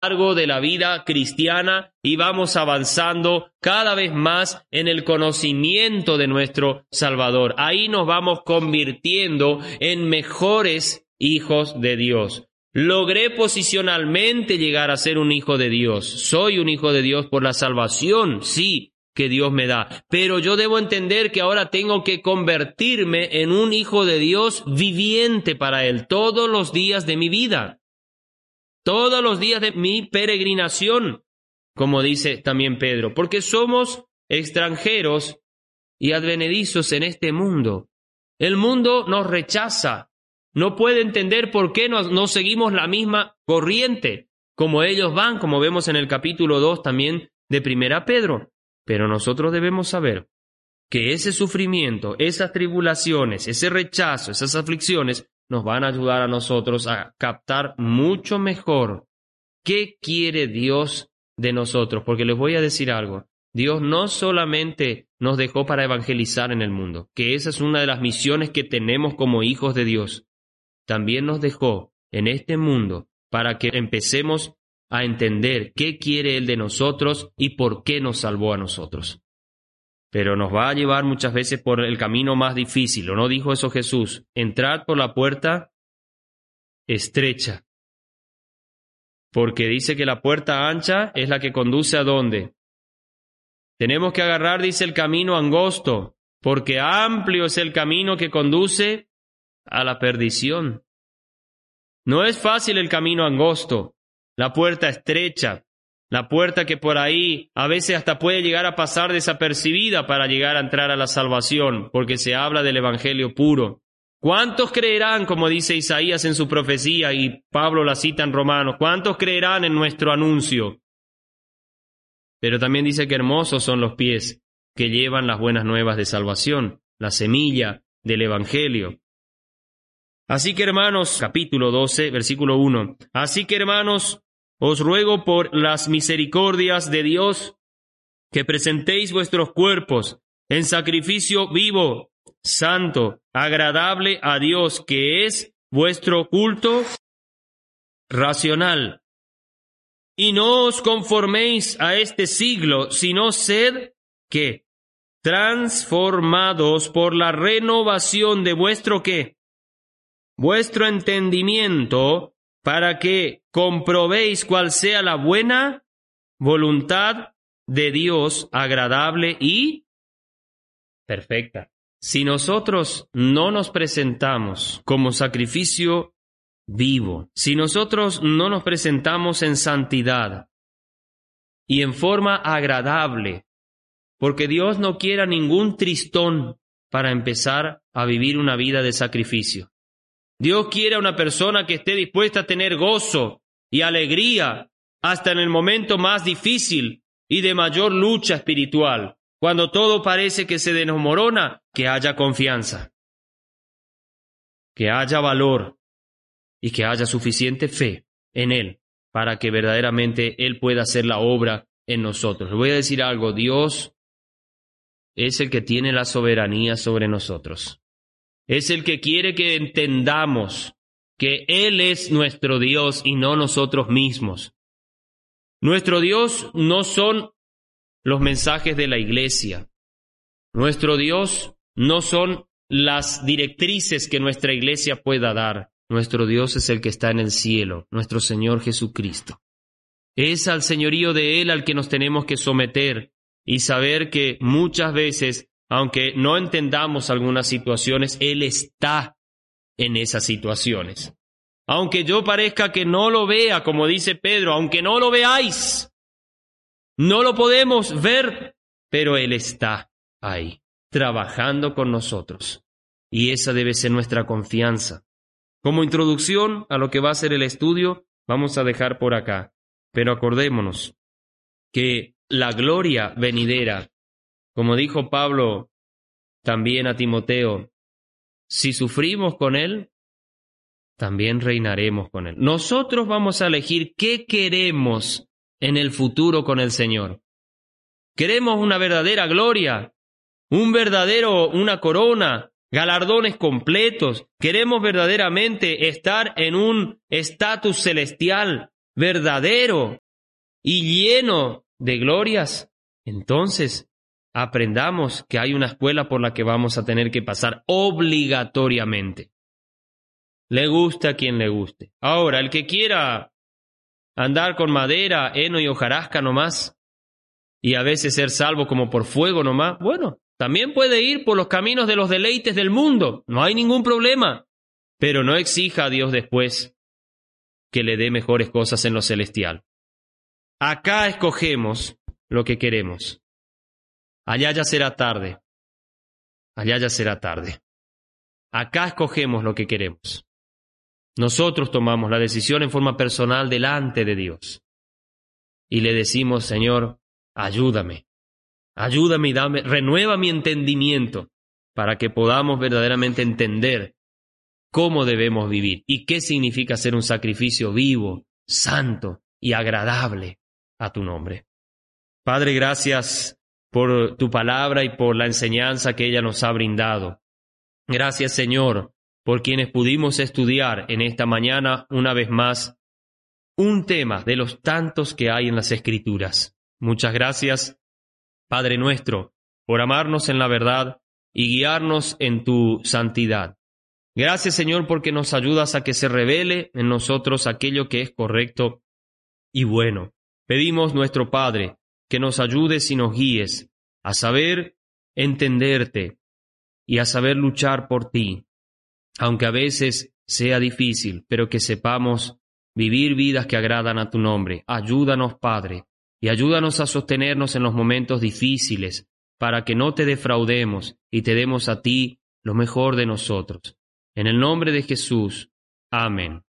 largo de la vida cristiana y vamos avanzando cada vez más en el conocimiento de nuestro Salvador. Ahí nos vamos convirtiendo en mejores hijos de Dios. Logré posicionalmente llegar a ser un hijo de Dios. Soy un hijo de Dios por la salvación, sí, que Dios me da. Pero yo debo entender que ahora tengo que convertirme en un hijo de Dios viviente para Él todos los días de mi vida. Todos los días de mi peregrinación, como dice también Pedro, porque somos extranjeros y advenedizos en este mundo. El mundo nos rechaza, no puede entender por qué no seguimos la misma corriente como ellos van, como vemos en el capítulo 2 también de Primera Pedro. Pero nosotros debemos saber que ese sufrimiento, esas tribulaciones, ese rechazo, esas aflicciones, nos van a ayudar a nosotros a captar mucho mejor qué quiere Dios de nosotros. Porque les voy a decir algo, Dios no solamente nos dejó para evangelizar en el mundo, que esa es una de las misiones que tenemos como hijos de Dios. También nos dejó en este mundo para que empecemos a entender qué quiere Él de nosotros y por qué nos salvó a nosotros. Pero nos va a llevar muchas veces por el camino más difícil, ¿o no dijo eso Jesús? Entrad por la puerta estrecha. Porque dice que la puerta ancha es la que conduce ¿a dónde? Tenemos que agarrar, dice, el camino angosto, porque amplio es el camino que conduce a la perdición. No es fácil el camino angosto, la puerta estrecha, la puerta que por ahí a veces hasta puede llegar a pasar desapercibida para llegar a entrar a la salvación, porque se habla del evangelio puro. ¿Cuántos creerán, como dice Isaías en su profecía, y Pablo la cita en Romanos, cuántos creerán en nuestro anuncio? Pero también dice que hermosos son los pies que llevan las buenas nuevas de salvación, la semilla del evangelio. Así que hermanos, capítulo 12, versículo 1, así que hermanos, os ruego por las misericordias de Dios que presentéis vuestros cuerpos en sacrificio vivo, santo, agradable a Dios, que es vuestro culto racional. Y no os conforméis a este siglo, sino sed, ¿qué? Transformados por la renovación de vuestro, ¿qué? Vuestro entendimiento, para que comprobéis cuál sea la buena voluntad de Dios, agradable y perfecta. Si nosotros no nos presentamos como sacrificio vivo, si nosotros no nos presentamos en santidad y en forma agradable, porque Dios no quiere a ningún tristón para empezar a vivir una vida de sacrificio. Dios quiere a una persona que esté dispuesta a tener gozo y alegría hasta en el momento más difícil y de mayor lucha espiritual. Cuando todo parece que se desmorona, que haya confianza, que haya valor y que haya suficiente fe en Él para que verdaderamente Él pueda hacer la obra en nosotros. Les voy a decir algo, Dios es el que tiene la soberanía sobre nosotros. Es el que quiere que entendamos que Él es nuestro Dios y no nosotros mismos. Nuestro Dios no son los mensajes de la iglesia. Nuestro Dios no son las directrices que nuestra iglesia pueda dar. Nuestro Dios es el que está en el cielo, nuestro Señor Jesucristo. Es al señorío de Él al que nos tenemos que someter y saber que muchas veces, aunque no entendamos algunas situaciones, Él está en esas situaciones. Aunque yo parezca que no lo vea, como dice Pedro, aunque no lo veáis, no lo podemos ver, pero Él está ahí, trabajando con nosotros. Y esa debe ser nuestra confianza. Como introducción a lo que va a ser el estudio, vamos a dejar por acá. Pero acordémonos que la gloria venidera, como dijo Pablo también a Timoteo, si sufrimos con Él, también reinaremos con Él. Nosotros vamos a elegir qué queremos en el futuro con el Señor. ¿Queremos una verdadera gloria? ¿Una corona? ¿Galardones completos? ¿Queremos verdaderamente estar en un estatus celestial verdadero y lleno de glorias, entonces aprendamos que hay una escuela por la que vamos a tener que pasar obligatoriamente. Le guste a quien le guste. Ahora, el que quiera andar con madera, heno y hojarasca nomás, y a veces ser salvo como por fuego nomás, bueno, también puede ir por los caminos de los deleites del mundo, no hay ningún problema, pero no exija a Dios después que le dé mejores cosas en lo celestial. Acá escogemos lo que queremos. Allá ya será tarde. Allá ya será tarde. Acá escogemos lo que queremos. Nosotros tomamos la decisión en forma personal delante de Dios. Y le decimos, Señor, ayúdame y renueva mi entendimiento para que podamos verdaderamente entender cómo debemos vivir y qué significa ser un sacrificio vivo, santo y agradable a tu nombre. Padre, gracias por tu palabra y por la enseñanza que ella nos ha brindado. Gracias, Señor, por quienes pudimos estudiar en esta mañana una vez más un tema de los tantos que hay en las Escrituras. Muchas gracias, Padre nuestro, por amarnos en la verdad y guiarnos en tu santidad. Gracias, Señor, porque nos ayudas a que se revele en nosotros aquello que es correcto y bueno. Pedimos, nuestro Padre, que nos ayudes y nos guíes a saber entenderte y a saber luchar por ti, aunque a veces sea difícil, pero que sepamos vivir vidas que agradan a tu nombre. Ayúdanos, Padre, y ayúdanos a sostenernos en los momentos difíciles, para que no te defraudemos y te demos a ti lo mejor de nosotros. En el nombre de Jesús. Amén.